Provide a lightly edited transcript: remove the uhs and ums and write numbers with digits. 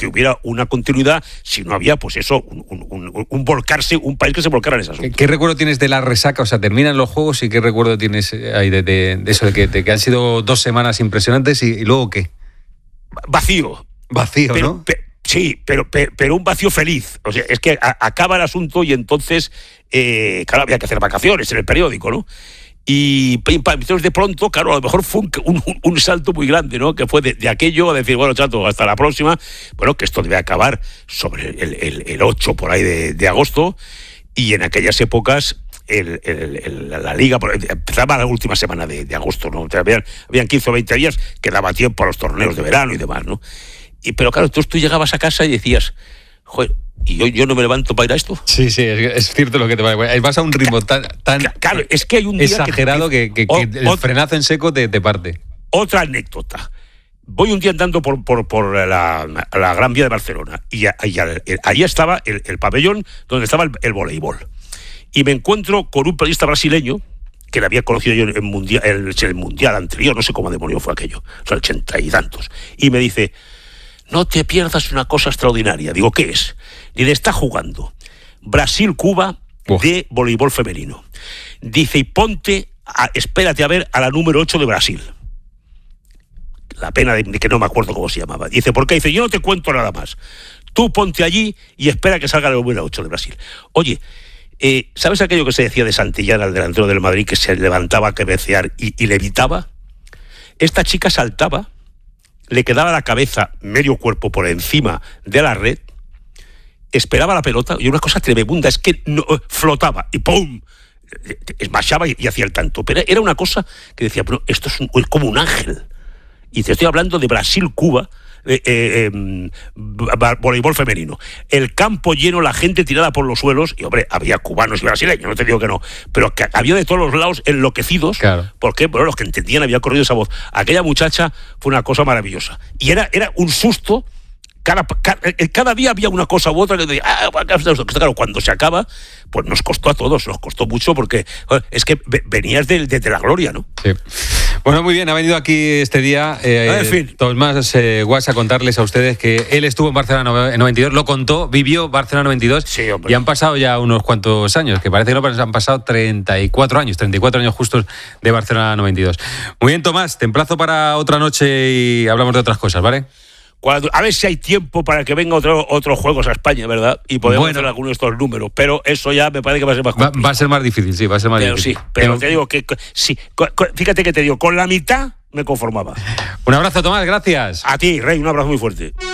que hubiera una continuidad si no había, pues eso, un volcarse, un país que se volcara en ese asunto. ¿Qué recuerdo tienes de la resaca? O sea, terminan los juegos y ¿qué recuerdo tienes ahí de eso, de que han sido 2 semanas impresionantes y luego qué? Vacío. Vacío, ¿no? Sí, pero un vacío feliz. O sea, es que acaba el asunto y entonces, claro, había que hacer vacaciones en el periódico, ¿no? Y entonces de pronto, claro, a lo mejor fue un salto muy grande, ¿no? Que fue de aquello a decir, bueno, chato, hasta la próxima. Bueno, que esto debe acabar sobre el 8 por ahí de agosto. Y en aquellas épocas la liga empezaba la última semana de agosto, ¿no? Habían 15 o 20 días que daba tiempo a los torneos de verano y demás, ¿no? Pero claro, entonces tú llegabas a casa y decías, joder, ¿y yo no me levanto para ir a esto? Sí, es cierto lo que te pasa. Vas a un ritmo tan claro, es que hay un día exagerado que el frenazo en seco te parte. Otra anécdota. Voy un día andando por la Gran Vía de Barcelona y ahí estaba el pabellón donde estaba el voleibol. Y me encuentro con un periodista brasileño que le había conocido yo en el mundial anterior, no sé cómo demonio fue aquello, o sea, 80 y tantos. Y me dice, no te pierdas una cosa extraordinaria. Digo, ¿qué es? Y le está jugando Brasil-Cuba de voleibol femenino. Dice, y espérate a ver a la número 8 de Brasil. La pena de que no me acuerdo cómo se llamaba. Dice, ¿por qué? Dice, yo no te cuento nada más. Tú ponte allí y espera que salga la número 8 de Brasil. Oye, ¿sabes aquello que se decía de Santillán, al delantero del Madrid, que se levantaba a cabecear y levitaba? Esta chica saltaba, le quedaba la cabeza, medio cuerpo por encima de la red, esperaba la pelota, y una cosa tremenda es que no, flotaba, y ¡pum!, esmachaba y hacía el tanto. Pero era una cosa que decía, pero esto es como un ángel. Y te estoy hablando de Brasil-Cuba, voleibol femenino. El campo lleno, la gente tirada por los suelos, y hombre, había cubanos y brasileños, no te digo que no, pero que había de todos los lados enloquecidos, claro. Porque bueno, los que entendían había corrido esa voz. Aquella muchacha fue una cosa maravillosa. Y era un susto. Cada día había una cosa u otra que decía, claro, cuando se acaba, pues nos costó a todos, nos costó mucho porque es que venías de la gloria, ¿no? Sí. Bueno, muy bien, ha venido aquí este día en fin. Tomás Guas a contarles a ustedes que él estuvo en Barcelona en 92, lo contó, vivió Barcelona 92, sí, y han pasado ya unos cuantos años, que parece que no, han pasado 34 años justos de Barcelona 92. Muy bien, Tomás, te emplazo para otra noche y hablamos de otras cosas, ¿vale? A ver si hay tiempo para que venga otros juegos a España, ¿verdad? Y podemos hacer algunos de estos números. Pero eso ya me parece que va a ser más complicado. Va a ser más difícil, sí, va a ser más difícil. Sí, pero te digo que sí. Fíjate que te digo, con la mitad me conformaba. Un abrazo, Tomás, gracias. A ti, Rey, un abrazo muy fuerte.